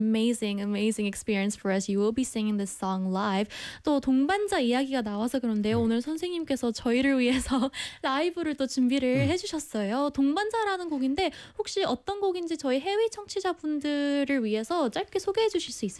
amazing experience for us. You will be singing this song live. 또 동반자 이야기가 나와서 그런데요. 네. 오늘 선생님께서 저희를 위해서 라이브를 또 준비를 네. 해주셨어요. 동반자라는 곡인데 혹시 어떤 곡인지 저희 해외 청취자분들을 위해서 짧게 소개해 주실 수 있으실까요?